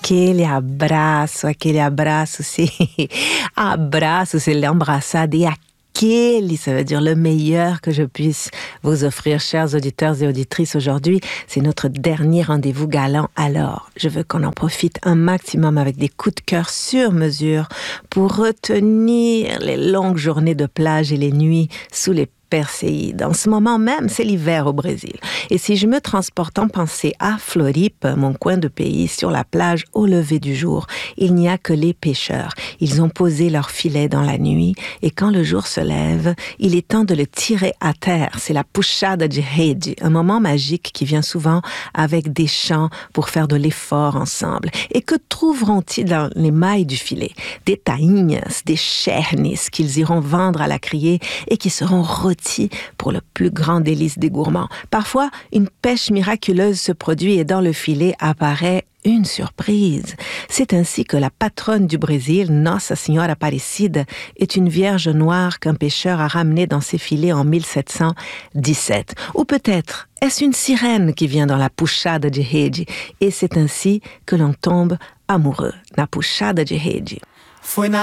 Aquele abraço, c'est abraço, c'est l'embrassade et aquele, ça veut dire le meilleur que je puisse vous offrir, chers auditeurs et auditrices. Aujourd'hui, c'est notre dernier rendez-vous galant. Alors, je veux qu'on en profite un maximum avec des coups de cœur sur mesure pour retenir les longues journées de plage et les nuits sous les Perséide. En ce moment même, c'est l'hiver au Brésil. Et si je me transporte en pensée à Floripe, mon coin de pays, sur la plage au lever du jour, il n'y a que les pêcheurs. Ils ont posé leur filet dans la nuit et quand le jour se lève, il est temps de le tirer à terre. C'est la puxada de rede, un moment magique qui vient souvent avec des chants pour faire de l'effort ensemble. Et que trouveront-ils dans les mailles du filet? Des tainhas, des chernes qu'ils iront vendre à la criée et qui seront rôtis pour le plus grand délice des gourmands. Parfois, une pêche miraculeuse se produit et dans le filet apparaît une surprise. C'est ainsi que la patronne du Brésil, Nossa Senhora Aparecida, est une vierge noire qu'un pêcheur a ramenée dans ses filets en 1717. Ou peut-être est-ce une sirène qui vient dans la puxada de rede et c'est ainsi que l'on tombe amoureux. Na puxada de rede.